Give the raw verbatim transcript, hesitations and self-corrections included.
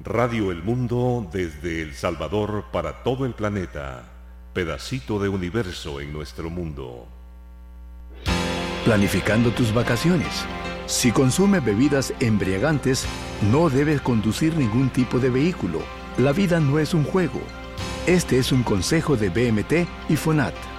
Radio El Mundo desde El Salvador para todo el planeta. Pedacito de universo en nuestro mundo. Planificando tus vacaciones. Si consumes bebidas embriagantes, no debes conducir ningún tipo de vehículo. La vida no es un juego. Este es un consejo de B M T y FONAT.